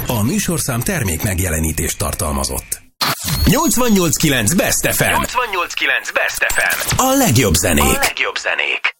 A műsorszám termék megjelenítést tartalmazott. 88.9 Best FM. 88.9 Best FM. A legjobb zenék.